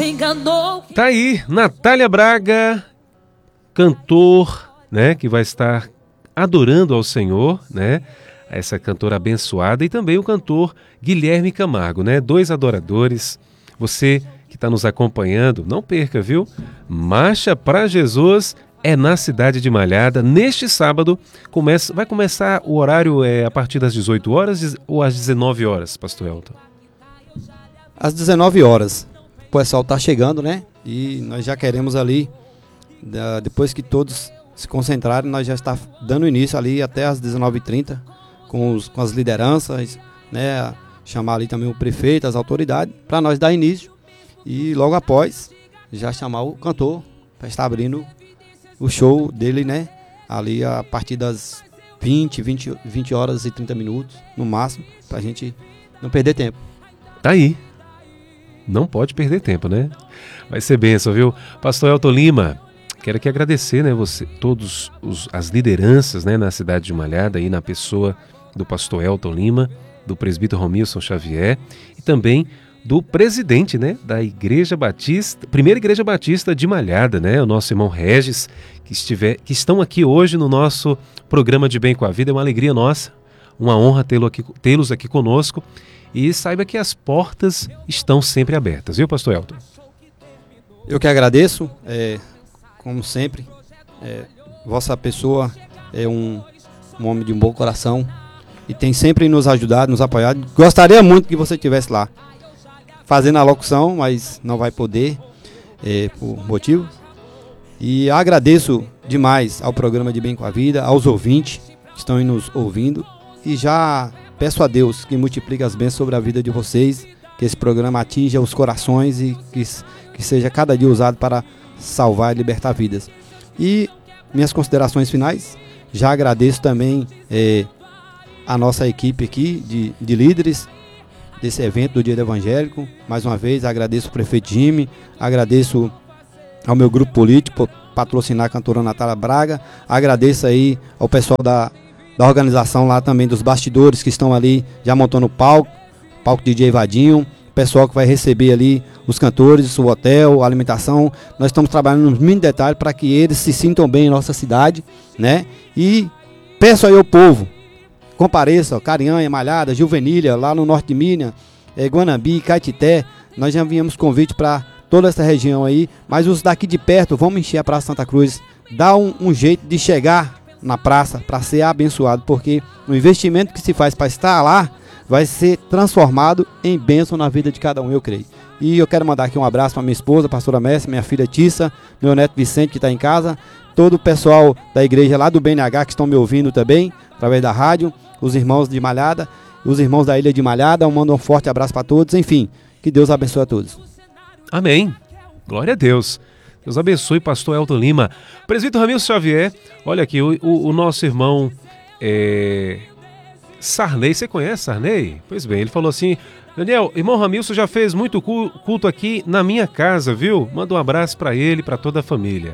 te enganou. Tá aí, Natália Braga, cantor, né, que vai estar adorando ao Senhor, né, essa cantora abençoada, e também o cantor Guilherme Camargo, né, 2 adoradores. Você que está nos acompanhando, não perca, viu? Marcha para Jesus é na cidade de Malhada. Neste sábado vai começar o horário a partir das 18 horas ou às 19 horas, pastor Elton? Às 19 horas. O pessoal está chegando, né? E nós já queremos ali, depois que todos se concentrarem, nós já está dando início ali até às 19h30 com as lideranças, né? Chamar ali também o prefeito, as autoridades, para nós dar início. E logo após, já chamar o cantor para estar abrindo o show dele, né? Ali a partir das 20 horas e 30 minutos, no máximo, para a gente não perder tempo. Tá aí. Não pode perder tempo, né? Vai ser bênção, viu? Pastor Elton Lima, quero aqui agradecer, né? Todos as lideranças, né? Na cidade de Malhada, aí na pessoa do pastor Elton Lima, do presbítero Romilson Xavier e também do presidente, né, da Igreja Batista, Primeira Igreja Batista de Malhada, né, o nosso irmão Regis, que estão aqui hoje no nosso programa de Bem com a Vida. É uma alegria nossa, uma honra tê-los aqui conosco, e saiba que as portas estão sempre abertas, viu, pastor Elton? Eu que agradeço, como sempre, vossa pessoa é um homem de um bom coração e tem sempre nos ajudado, nos apoiado. Gostaria muito que você estivesse lá fazendo a locução, mas não vai poder, por motivo. E agradeço demais ao programa de Bem com a Vida, aos ouvintes que estão aí nos ouvindo. E já peço a Deus que multiplique as bênçãos sobre a vida de vocês, que esse programa atinja os corações e que seja cada dia usado para salvar e libertar vidas. E minhas considerações finais, já agradeço também a nossa equipe aqui de líderes desse evento do Dia do Evangélico. Mais uma vez agradeço o prefeito Jimmy, agradeço ao meu grupo político por patrocinar a cantora Natália Braga, agradeço aí ao pessoal da organização lá também, dos bastidores que estão ali já montando o palco DJ Vadinho, o pessoal que vai receber ali os cantores, o hotel, a alimentação. Nós estamos trabalhando nos mínimos detalhes para que eles se sintam bem em nossa cidade, né? E peço aí ao povo, compareça, Carinhanha, Malhada, Juvenília, lá no norte de Minas, Guanambi, Caetité. Nós já enviamos convite para toda essa região aí, mas os daqui de perto, vamos encher a Praça Santa Cruz, dá um jeito de chegar na praça para ser abençoado, porque o investimento que se faz para estar lá vai ser transformado em bênção na vida de cada um, eu creio. E eu quero mandar aqui um abraço para minha esposa, a pastora Messi, minha filha Tissa, meu neto Vicente, que está em casa, todo o pessoal da igreja lá do BNH que estão me ouvindo também, através da rádio, os irmãos de Malhada, os irmãos da Ilha de Malhada. Eu mando um forte abraço para todos. Enfim, que Deus abençoe a todos. Amém. Glória a Deus. Deus abençoe, pastor Elton Lima. Presbítero Romilson Xavier, olha aqui, o nosso irmão Sarney, você conhece Sarney? Pois bem, ele falou assim: Daniel, irmão Romilson já fez muito culto aqui na minha casa, viu? Manda um abraço para ele e para toda a família.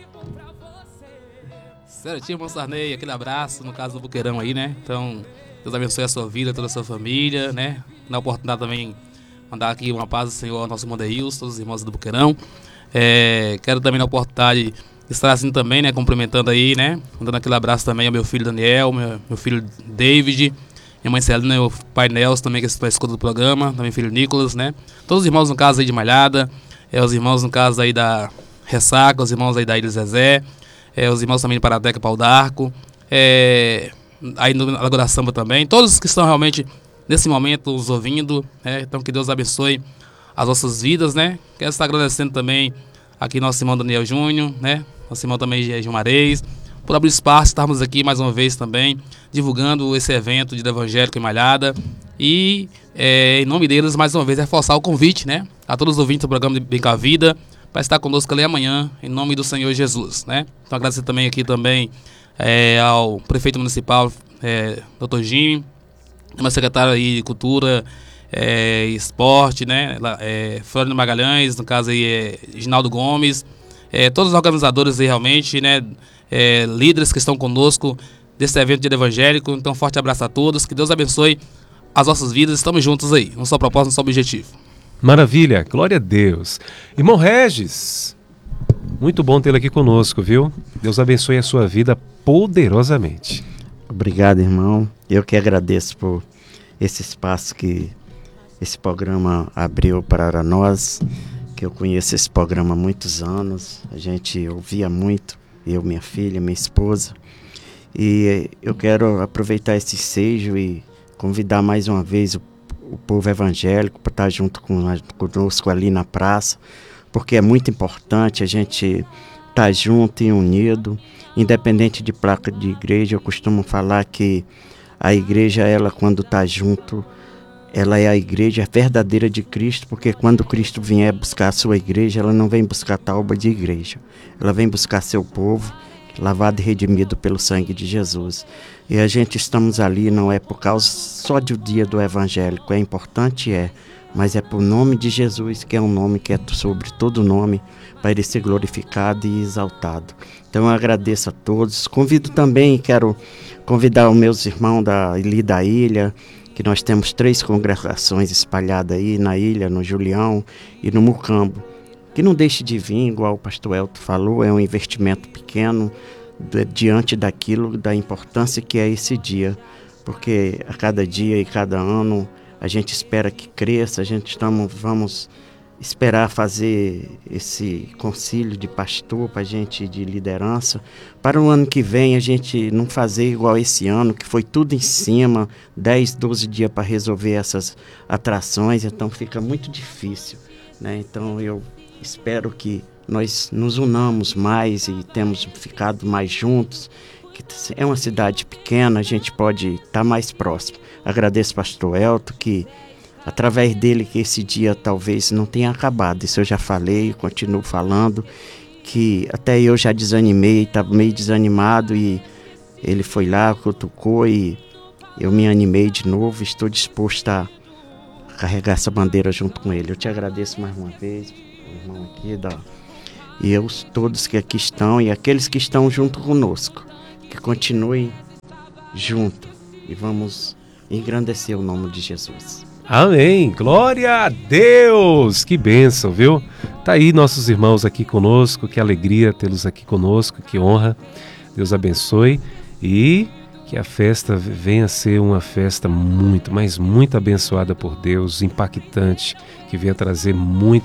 Certinho, irmão Sarney, aquele abraço, no caso do Buqueirão aí, né? Então, Deus abençoe a sua vida, toda a sua família, né? Na oportunidade também, mandar aqui uma paz do Senhor ao nosso irmão Deilson, todos os irmãos do Buqueirão. Quero também na oportunidade estar assim também, né? Cumprimentando aí, né? Mandando aquele abraço também ao meu filho Daniel, meu filho David, minha mãe Celina, meu pai Nelson também, que está escuta do programa, também filho Nicolas, né? Todos os irmãos no caso aí de Malhada, os irmãos no caso aí da Ressaca, os irmãos aí da Ilha Zezé, os irmãos também de Paradeca, Pau d'Arco, aí no Lagoa da Samba também, todos que estão realmente nesse momento nos ouvindo, então que Deus abençoe as nossas vidas, né? Quero estar agradecendo também aqui nosso irmão Daniel Júnior, né? Nosso irmão também Gilmarez, por abrir espaço, estarmos aqui mais uma vez também, divulgando esse evento de Evangélico em Malhada. E em nome deles, mais uma vez, reforçar o convite, né? A todos os ouvintes do programa de Bem com a Vida, para estar conosco ali amanhã, em nome do Senhor Jesus, né? Então agradecer também aqui também ao prefeito municipal, Dr. Jim, uma secretária aí de Cultura, Esporte, né? Floriano Magalhães, no caso aí Ginaldo Gomes, todos os organizadores aí realmente, né? Líderes que estão conosco desse evento de evangélico. Então forte abraço a todos, que Deus abençoe as nossas vidas, estamos juntos aí, um só propósito, um só objetivo. Maravilha, glória a Deus. Irmão Regis, muito bom tê-lo aqui conosco, viu? Deus abençoe a sua vida poderosamente. Obrigado, irmão. Eu que agradeço por esse espaço que esse programa abriu para nós, que eu conheço esse programa há muitos anos. A gente ouvia muito, eu, minha filha, minha esposa. E eu quero aproveitar esse ensejo e convidar mais uma vez o povo evangélico para estar junto conosco ali na praça, porque é muito importante a gente estar junto e unido, independente de placa de igreja. Eu costumo falar que a igreja, ela quando está junto, ela é a igreja verdadeira de Cristo, porque quando Cristo vier buscar a sua igreja, ela não vem buscar tauba de igreja, ela vem buscar seu povo, lavado e redimido pelo sangue de Jesus. E a gente estamos ali, não é por causa só do dia do evangélico, é importante, mas é por nome de Jesus, que é um nome que é sobre todo nome, para ele ser glorificado e exaltado. Então eu agradeço a todos, convido também, quero convidar os meus irmãos ali da ilha, que nós temos 3 congregações espalhadas aí na ilha, no Julião e no Mucambo, que não deixe de vir, igual o pastor Elton falou, é um investimento pequeno diante daquilo, da importância que é esse dia, porque a cada dia e cada ano a gente espera que cresça, vamos esperar fazer esse concílio de pastor para a gente, de liderança, para o ano que vem a gente não fazer igual esse ano, que foi tudo em cima, 10, 12 dias para resolver essas atrações, então fica muito difícil, né? Então eu espero que nós nos unamos mais e temos ficado mais juntos, que é uma cidade pequena, a gente pode estar mais próximo. Agradeço ao pastor Elton, que através dele que esse dia talvez não tenha acabado, isso eu já falei, continuo falando, que até eu já desanimei, estava meio desanimado e ele foi lá, cutucou e eu me animei de novo, estou disposto a carregar essa bandeira junto com ele. Eu te agradeço mais uma vez, irmão aqui, e todos que aqui estão e aqueles que estão junto conosco, que continuem junto e vamos engrandecer o nome de Jesus. Amém, glória a Deus, que bênção, viu? Tá aí nossos irmãos aqui conosco, que alegria tê-los aqui conosco, que honra, Deus abençoe e que a festa venha a ser uma festa muito, mas muito abençoada por Deus, impactante, que venha trazer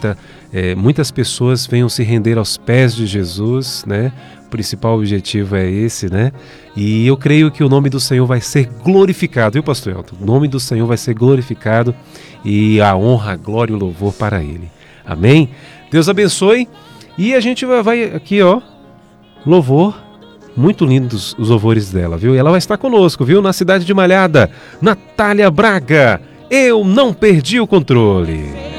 muitas pessoas venham se render aos pés de Jesus, né? O principal objetivo é esse, né? E eu creio que o nome do Senhor vai ser glorificado, viu, pastor Elton? O nome do Senhor vai ser glorificado e a honra, a glória e o louvor para Ele. Amém? Deus abençoe e a gente vai aqui, ó, louvor. Muito lindos os louvores dela, viu? E ela vai estar conosco, viu? Na cidade de Malhada, Natália Braga. Eu não perdi o controle.